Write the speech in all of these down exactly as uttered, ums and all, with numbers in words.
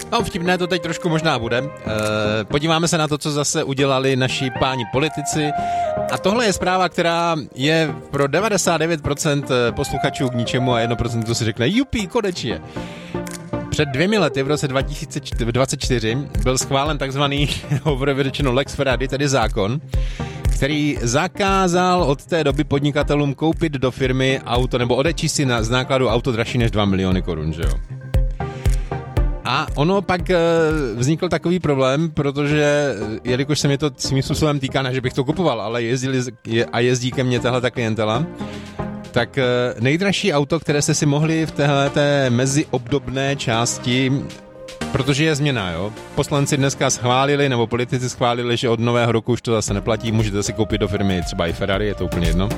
No, vtipné to teď trošku možná bude. E, podíváme se na to, co zase udělali naši páni politici. A tohle je zpráva, která je pro devadesát devět procent posluchačů k ničemu a jedno procento si řekne, jupí, konečně. Před dvěmi lety, v roce dva tisíce dvacet čtyři, byl schválen takzvaný, hovorově řečeno Lex Ferrari, tedy zákon, který zakázal od té doby podnikatelům koupit do firmy auto, nebo odečíst si na, z nákladu auto dražší než dva miliony korun, že jo. A ono pak e, vznikl takový problém, protože, jelikož se mě to svým způsobem týká, ne, že bych to kupoval, ale jezdili je, a jezdí ke mně tahle ta klientela, tak e, nejdražší auto, které jste si mohli v téhleté meziobdobné části, protože je změna, jo. Poslanci dneska schválili, nebo politici schválili, že od nového roku už to zase neplatí, můžete si koupit do firmy třeba i Ferrari, je to úplně jedno.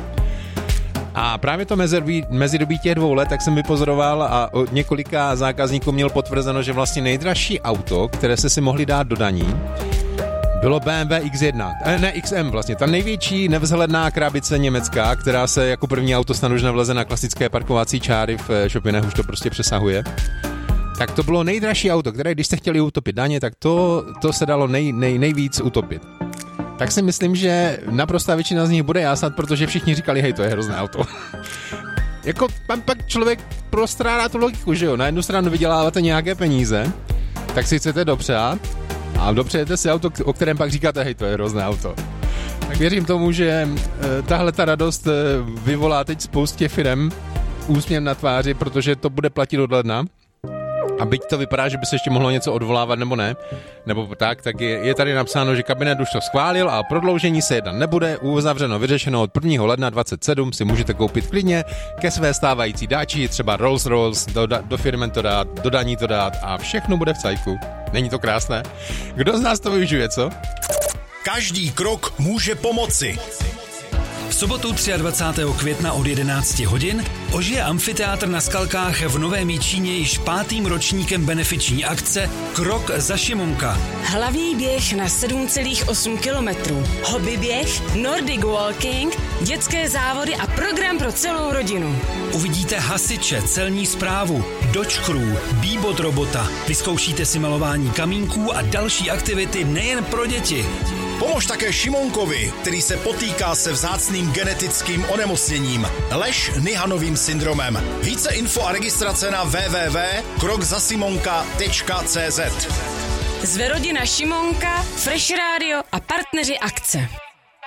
A právě to mezidobí, mezidobí těch dvou let, tak jsem vypozoroval a od několika zákazníků měl potvrzeno, že vlastně nejdražší auto, které se si mohli dát do daní, bylo bé em vé iks jedna, ne iks em vlastně, ta největší nevzhledná krabice německá, která se jako první auto snad už nevleze na klasické parkovací čáry v Chopinech, už to prostě přesahuje. Tak to bylo nejdražší auto, které když jste chtěli utopit daně, tak to, to se dalo nej, nej, nejvíc utopit. Tak si myslím, že naprostá většina z nich bude jásat, protože všichni říkali, hej, to je hrozné auto. Jako pan pak člověk prostrádá tu logiku, že jo? Na jednu stranu vyděláváte nějaké peníze, tak si chcete dopřát a dopřejete si auto, o kterém pak říkáte, hej, to je hrozné auto. Tak věřím tomu, že e, tahle ta radost e, vyvolá teď spoustě firem úsměv na tváři, protože to bude platit od ledna. A byť to vypadá, že by se ještě mohlo něco odvolávat nebo ne, nebo tak, tak je, je tady napsáno, že kabinet už to schválil a prodloužení se jednat nebude, uzavřeno, vyřešeno od prvního ledna dvacet sedm si můžete koupit klidně ke své stávající dáči, třeba Rolls Royce, do, do firmy to dát, do daní to dát a všechno bude v cajku. Není to krásné? Kdo z nás to využije, co? Každý krok může pomoci. V sobotu dvacátého třetího května od jedenácti hodin ožije amfiteátr na Skalkách v Novém Jičíně již pátým ročníkem benefiční akce Krok za Šimonka. Hlavní běh na sedm celá osm kilometrů, hobby běh, Nordic walking, dětské závody a program pro celou rodinu. Uvidíte hasiče, celní správu, Dodge Crew, Bebot robota, vyzkoušíte si malování kamínků a další aktivity nejen pro děti. Pomož také Šimonkovi, který se potýká se vzácným genetickým onemocněním Lesch-Nyhanovým syndromem. Více info a registrace na w w w tečka krok za simonka tečka c z. Zve rodina Šimonka, Fresh Radio a partneři akce.